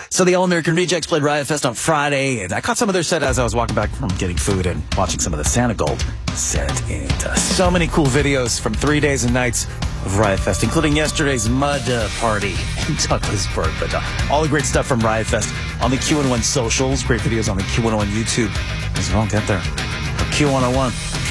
So the All American Rejects played Riot Fest on Friday, and I caught some of their set as I was walking back from getting food and watching some of the Santa Gold set. And so many cool videos from 3 days and nights of Riot Fest, including yesterday's Mud Party in Douglasburg. But all the great stuff from Riot Fest on the Q101 socials, great videos on the Q101 YouTube as well. Get there. Q101.